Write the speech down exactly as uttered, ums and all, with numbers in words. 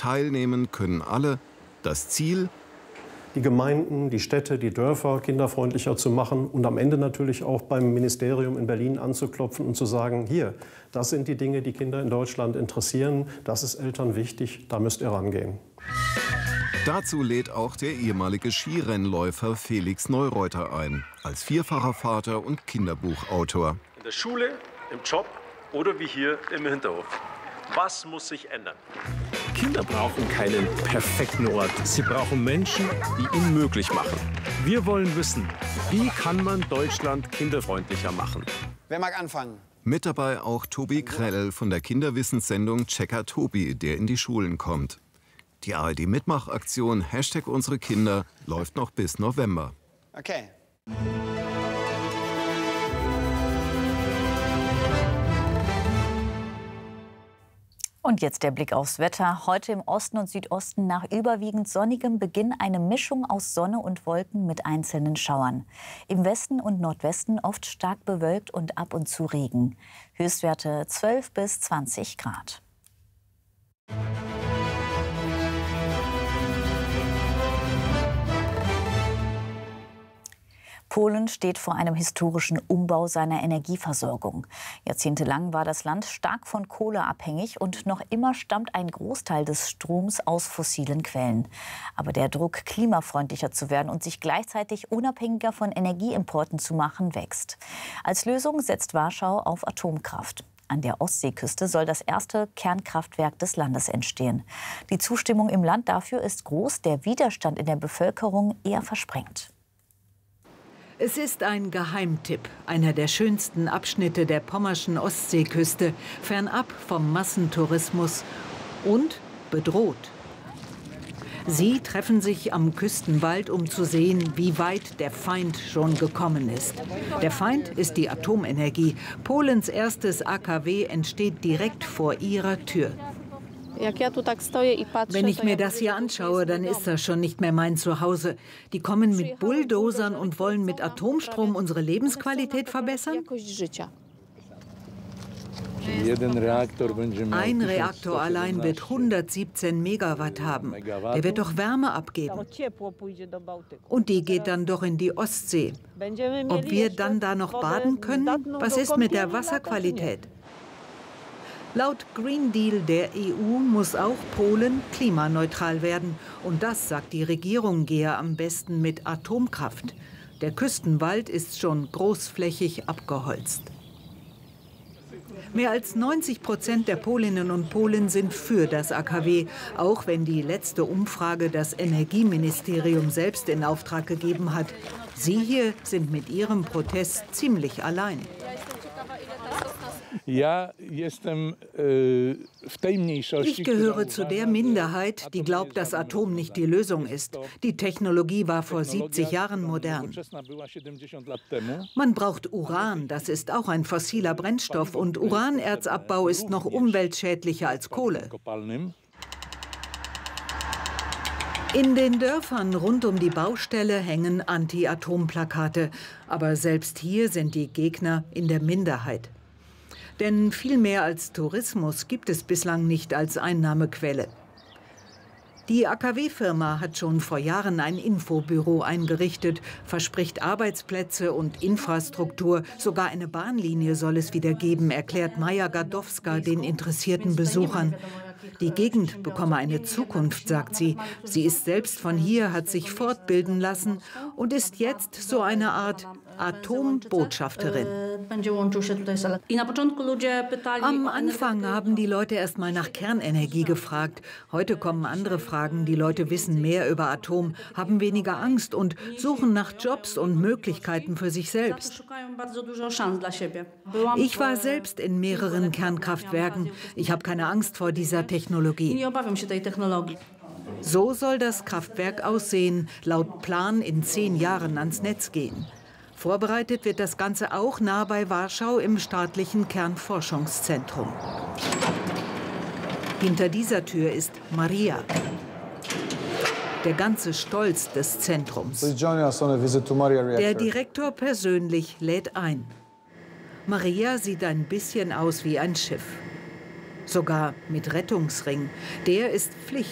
Teilnehmen können alle. Das Ziel: die Gemeinden, die Städte, die Dörfer kinderfreundlicher zu machen und am Ende natürlich auch beim Ministerium in Berlin anzuklopfen und zu sagen, hier, das sind die Dinge, die Kinder in Deutschland interessieren, das ist Eltern wichtig, da müsst ihr rangehen. Dazu lädt auch der ehemalige Skirennläufer Felix Neureuter ein, als vierfacher Vater und Kinderbuchautor. In der Schule, im Job oder wie hier im Hinterhof. Was muss sich ändern? Kinder brauchen keinen perfekten Ort. Sie brauchen Menschen, die ihn möglich machen. Wir wollen wissen, wie kann man Deutschland kinderfreundlicher machen? Wer mag anfangen? Mit dabei auch Tobi Krell von der Kinderwissenssendung Checker Tobi, der in die Schulen kommt. Die A R D-Mitmachaktion Hashtag unsere Kinder läuft noch bis November. Okay. Und jetzt der Blick aufs Wetter. Heute im Osten und Südosten nach überwiegend sonnigem Beginn eine Mischung aus Sonne und Wolken mit einzelnen Schauern. Im Westen und Nordwesten oft stark bewölkt und ab und zu Regen. Höchstwerte zwölf bis zwanzig Grad. Polen steht vor einem historischen Umbau seiner Energieversorgung. Jahrzehntelang war das Land stark von Kohle abhängig und noch immer stammt ein Großteil des Stroms aus fossilen Quellen. Aber der Druck, klimafreundlicher zu werden und sich gleichzeitig unabhängiger von Energieimporten zu machen, wächst. Als Lösung setzt Warschau auf Atomkraft. An der Ostseeküste soll das erste Kernkraftwerk des Landes entstehen. Die Zustimmung im Land dafür ist groß, der Widerstand in der Bevölkerung eher versprengt. Es ist ein Geheimtipp, einer der schönsten Abschnitte der pommerschen Ostseeküste, fernab vom Massentourismus und bedroht. Sie treffen sich am Küstenwald, um zu sehen, wie weit der Feind schon gekommen ist. Der Feind ist die Atomenergie. Polens erstes A K W entsteht direkt vor ihrer Tür. Wenn ich mir das hier anschaue, dann ist das schon nicht mehr mein Zuhause. Die kommen mit Bulldozern und wollen mit Atomstrom unsere Lebensqualität verbessern? Ein Reaktor allein wird hundertsiebzehn Megawatt haben. Der wird doch Wärme abgeben. Und die geht dann doch in die Ostsee. Ob wir dann da noch baden können? Was ist mit der Wasserqualität? Laut Green Deal der E U muss auch Polen klimaneutral werden. Und das, sagt die Regierung, gehe am besten mit Atomkraft. Der Küstenwald ist schon großflächig abgeholzt. Mehr als neunzig Prozent der Polinnen und Polen sind für das A K W, auch wenn die letzte Umfrage das Energieministerium selbst in Auftrag gegeben hat. Sie hier sind mit ihrem Protest ziemlich allein. Ich gehöre zu der Minderheit, die glaubt, dass Atom nicht die Lösung ist. Die Technologie war vor siebzig Jahren modern. Man braucht Uran, das ist auch ein fossiler Brennstoff, und Uranerzabbau ist noch umweltschädlicher als Kohle. In den Dörfern rund um die Baustelle hängen Anti-Atom-Plakate. Aber selbst hier sind die Gegner in der Minderheit. Denn viel mehr als Tourismus gibt es bislang nicht als Einnahmequelle. Die A K W-Firma hat schon vor Jahren ein Infobüro eingerichtet, verspricht Arbeitsplätze und Infrastruktur. Sogar eine Bahnlinie soll es wieder geben, erklärt Maja Gadowska den interessierten Besuchern. Die Gegend bekomme eine Zukunft, sagt sie. Sie ist selbst von hier, hat sich fortbilden lassen und ist jetzt so eine Art Atombotschafterin. Am Anfang haben die Leute erst mal nach Kernenergie gefragt. Heute kommen andere Fragen. Die Leute wissen mehr über Atom, haben weniger Angst und suchen nach Jobs und Möglichkeiten für sich selbst. Ich war selbst in mehreren Kernkraftwerken. Ich habe keine Angst vor dieser Technologie. So soll das Kraftwerk aussehen, laut Plan in zehn Jahren ans Netz gehen. Vorbereitet wird das Ganze auch nah bei Warschau im staatlichen Kernforschungszentrum. Hinter dieser Tür ist Maria, der ganze Stolz des Zentrums. Der Direktor persönlich lädt ein. Maria sieht ein bisschen aus wie ein Schiff. Sogar mit Rettungsring. Der ist Pflicht.